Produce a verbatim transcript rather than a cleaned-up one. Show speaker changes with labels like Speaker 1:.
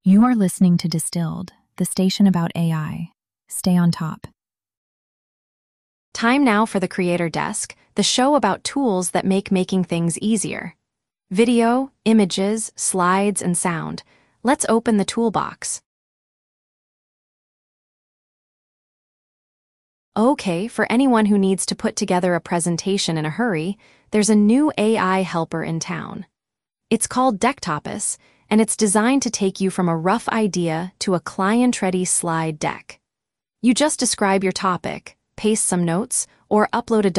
Speaker 1: You are listening to Distilled, the station about A I. Stay on top.
Speaker 2: Time now for the Creator Desk, the show about tools that make making things easier. Video, images, slides, and sound. Let's open the toolbox. Okay, for anyone who needs to put together a presentation in a hurry, there's a new A I helper in town. It's called Decktopus, and it's designed to take you from a rough idea to a client-ready slide deck. You just describe your topic, paste some notes, or upload a